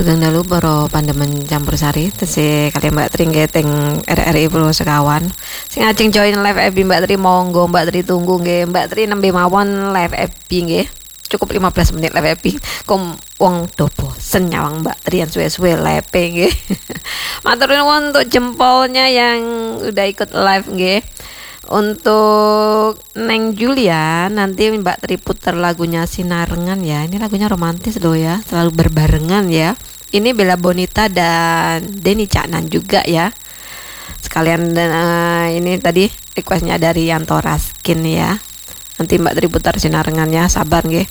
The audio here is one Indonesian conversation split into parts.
Sugeng dalu para pandemen campur sari tesih kali Mbak Tri nggih teng RRI Pulau Sekawan. Sing ajeng join live FB Mbak Tri monggo Mbak Tri tunggu nggih. Mbak Tri nembe mawon live FB nggih. Cukup 15 menit live FB. Kom wong do bosen nyawang Mbak Tri yang suwe-suwe live nggih. Matur nuwun untuk jempolnya yang udah ikut live nggih. Untuk Neng Julia nanti Mbak Tri puter lagunya Sinarengan ya. Ini lagunya romantis loh ya, selalu berbarengan ya. Ini Bella Bonita dan Denny Caknan juga ya. Sekalian ini tadi requestnya dari Yanto Raskin ya. Nanti Mbak Tri putar Sinarengan ya, sabar nggih.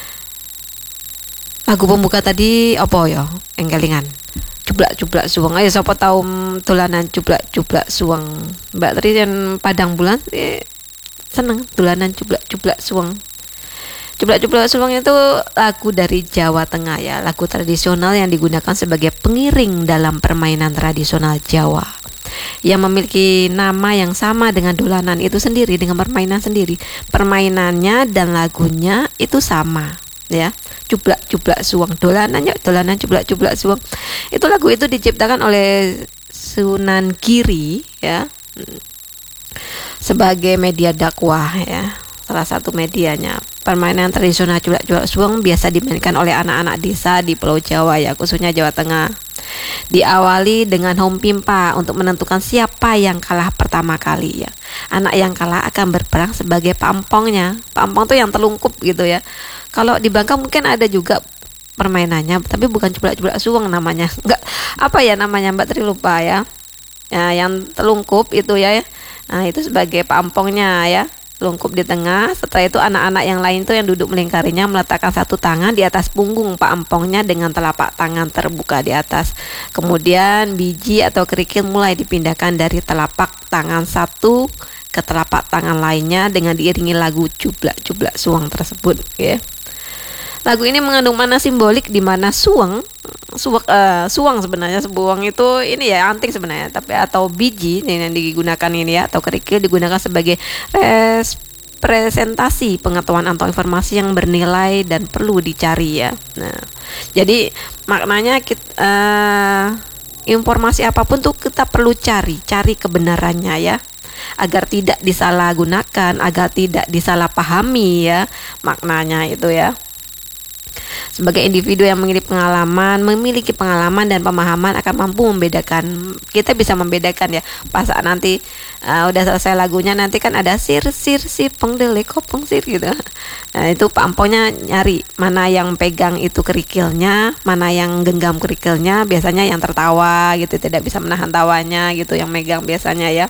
Lagu pembuka tadi apa ya? Engkelingan. Cublak-cublak suweng. Ayo sapa tau dolanan cublak-cublak suweng. Mbak Tri yang Padang Bulan seneng dolanan cublak-cublak suweng. Cublak-cublak suweng itu lagu dari Jawa Tengah ya, lagu tradisional yang digunakan sebagai pengiring dalam permainan tradisional Jawa. Yang memiliki nama yang sama dengan dolanan itu sendiri, dengan permainan sendiri. Permainannya dan lagunya itu sama ya. Cublak-cublak suweng, dolanan cublak-cublak suweng. Itu lagu itu diciptakan oleh Sunan Giri ya, sebagai media dakwah ya, salah satu medianya. Permainan tradisional cublak-cublak suweng biasa dimainkan oleh anak-anak desa di Pulau Jawa ya, khususnya Jawa Tengah. Diawali dengan home pimpa untuk menentukan siapa yang kalah pertama kali ya. Anak yang kalah akan berperang sebagai pampongnya. Pampong tuh yang telungkup gitu ya. Kalau di Bangka mungkin ada juga permainannya, tapi bukan cublak-cublak suweng namanya. Enggak, apa ya namanya Mbak Tri lupa ya. Ya, yang telungkup itu ya. Nah, itu sebagai pampongnya ya. Telungkup di tengah. Setelah itu anak-anak yang lain tuh yang duduk melingkarinya meletakkan satu tangan di atas punggung pampongnya dengan telapak tangan terbuka di atas. Kemudian biji atau kerikil mulai dipindahkan dari telapak tangan satu ke telapak tangan lainnya dengan diiringi lagu cublak-cublak suweng tersebut ya. Lagu ini mengandung makna simbolik di mana suweng sebenarnya sebuang itu ini ya anting sebenarnya, tapi atau biji yang digunakan ini ya, atau kerikil digunakan sebagai representasi pengetahuan atau informasi yang bernilai dan perlu dicari ya. Nah, jadi maknanya informasi apapun tuh kita perlu cari kebenarannya ya, agar tidak disalahgunakan, agar tidak disalahpahami ya maknanya itu ya. Sebagai individu yang memiliki pengalaman dan pemahaman akan mampu membedakan. Kita bisa membedakan ya. Pas nanti udah selesai lagunya nanti kan ada sir pengdele kopong sir gitu. Nah, itu pampongnya nyari mana yang pegang itu kerikilnya, mana yang genggam kerikilnya, biasanya yang tertawa gitu, tidak bisa menahan tawanya gitu yang megang biasanya ya.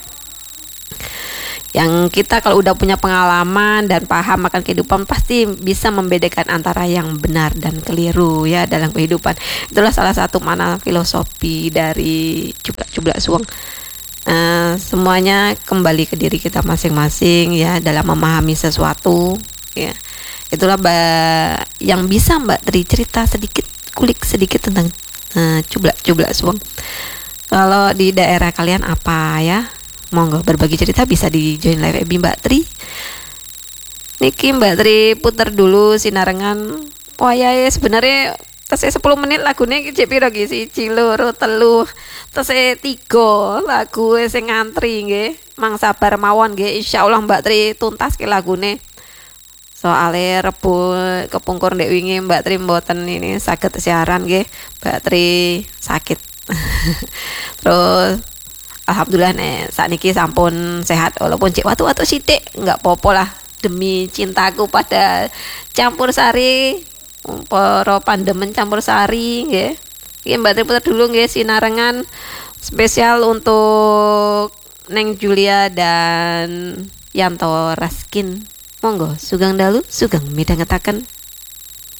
Yang kita kalau udah punya pengalaman dan paham akan kehidupan pasti bisa membedakan antara yang benar dan keliru ya dalam kehidupan. Itulah salah satu makna filosofi dari cublak-cublak suweng. Semuanya kembali ke diri kita masing-masing ya dalam memahami sesuatu ya. Itulah yang bisa Mbak Tri cerita sedikit, kulik sedikit tentang cublak-cublak suweng. Kalau di daerah kalian apa ya? Monggo berbagi cerita bisa di join live FB Mbak Tri. Niki Mbak Tri puter dulu Sinarengan. Wah ya sebenarnya tesih 10 menit lagunya cek piro ki 1 loro 3 tesih 3 lagu sing ngantri nggih. Mang sabar mawon nggih, insyaallah Mbak Tri tuntas ke lagune. Soale Rebo kepungkur ndek wingi Mbak Tri mboten ini saged siaran nggih. Mbak Tri sakit. Terus alhamdulillah saat niki sampun sehat walaupun cek watu-watu sithik enggak apa-apa lah demi cintaku pada campur sari, para pandemen campur sari nggih. Iki Mbak Tri putar dulu nggih Sinarengan spesial untuk Neng Julia dan Yanto Raskin. Monggo sugeng dalu sugeng midhangetaken.